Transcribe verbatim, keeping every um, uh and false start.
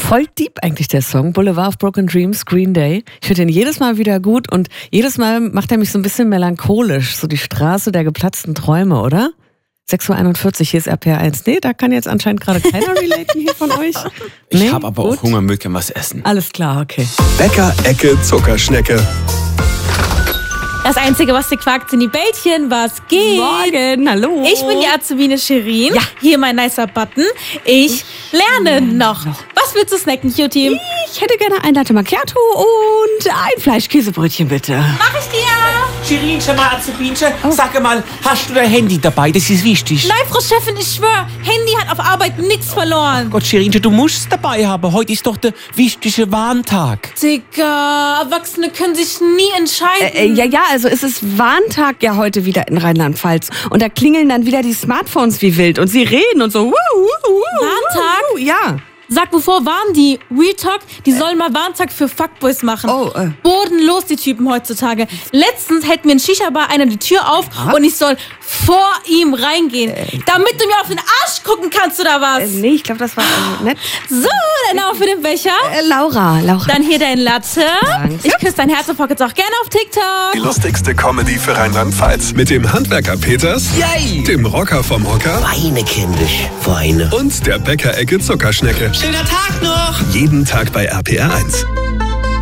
Voll deep eigentlich der Song, Boulevard of Broken Dreams, Green Day. Ich finde den jedes Mal wieder gut und jedes Mal macht er mich so ein bisschen melancholisch. So die Straße der geplatzten Träume, oder? sechs Uhr einundvierzig, hier ist R P R eins. Nee, da kann jetzt anscheinend gerade keiner relaten hier von euch. Nee? Ich habe aber Gut. auch Hunger, möchte gerne was essen. Alles klar, okay. Bäcker Ecke Zuckerschnecke. Das Einzige, was dir quakt, sind die Bällchen. Was geht? Morgen, hallo. Ich bin die Azubine Shirin. Ja. Hier mein nicer Button. Ich lerne noch. Was willst du snacken, Cutie? Ich hätte gerne ein Latte Macchiato und ein Fleischkäsebrötchen, bitte. Mach ich dir. Shirinchen, mal Azubinchen, sag mal, hast du dein Handy dabei? Das ist wichtig. Nein, Frau Chefin, ich schwör, Handy hat auf Arbeit nichts verloren. Gott, Shirinchen, du musst es dabei haben. Heute ist doch der wichtige Warntag. Digga, Erwachsene können sich nie entscheiden. Äh, ja, ja, also es ist Warntag ja heute wieder in Rheinland-Pfalz. Und da klingeln dann wieder die Smartphones wie wild. Und sie reden und so. Wuh, wuh, wuh, Warntag? wuh, ja. Sag, wovor waren die? Real Talk, die sollen mal Warntag für Fuckboys machen. Oh, äh. Bodenlos, die Typen heutzutage. Letztens hält mir in Shisha-Bar einer die Tür auf Aha. und ich soll vor ihm reingehen. Damit du mir auf den Arsch gucken kannst, oder was? Äh, nee, ich glaube, das war also nett. So, dein Name für den Becher. Äh, Laura, Laura. Dann hier dein Latte. Danke. Ich küsse dein Herz und folge jetzt auch gerne auf TikTok. Die lustigste Comedy für Rheinland-Pfalz. Mit dem Handwerker Peters, Yay! dem Rocker vom Hocker Weine, kindisch, Weine. und der Bäcker Ecke Zuckerschnecke. Schöner Tag noch! Jeden Tag bei R P R eins.